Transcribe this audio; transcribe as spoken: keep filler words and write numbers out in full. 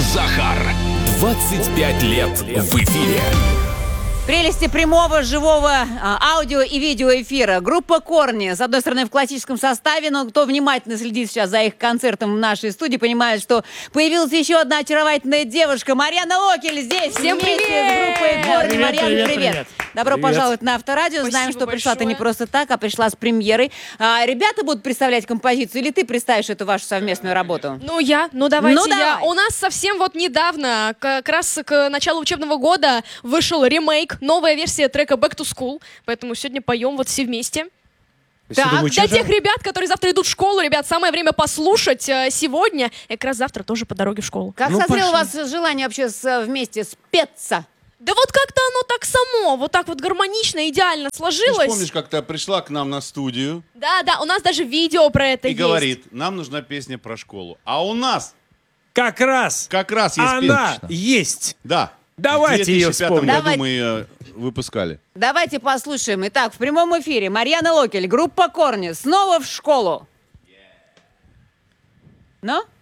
Захар. двадцать пять лет в эфире. Прелести прямого, живого а, аудио и видеоэфира. Группа Корни, с одной стороны, в классическом составе, но кто внимательно следит сейчас за их концертом в нашей студии, понимает, что появилась еще одна очаровательная девушка. Марьяна Локель здесь. Всем вместе привет! с группой Корни. Привет, Марьяна, привет, привет. привет. Добро Привет. пожаловать на Авторадио. Спасибо Знаем, что пришла ты не большое. просто так, а пришла с премьерой. А, ребята будут представлять композицию, или ты представишь эту вашу совместную работу? Ну, я. Ну, давайте Ну, я. давай. У нас совсем вот недавно, как раз к началу учебного года, вышел ремейк, новая версия трека Back to School. Поэтому сегодня поем вот все вместе. Так, Думаю, Для чё тех там? ребят, которые завтра идут в школу, ребят, самое время послушать э, сегодня. И как раз завтра тоже по дороге в школу. Как Ну, созрело у пошли. вас желание вообще с- вместе спеться? Да вот как-то оно так само, вот так вот гармонично, идеально Ты ж сложилось. помнишь, как ты пришла к нам на студию Да, да, у нас даже видео про это и есть. говорит, нам нужна песня про школу. А у нас Как раз как раз есть она песня. есть. Да. Давайте В две тысячи её пятом вспомним. году Давай. мы ее выпускали. Давайте послушаем. Итак, в прямом эфире Марьяна Локель, группа Корни, снова в школу. Ну?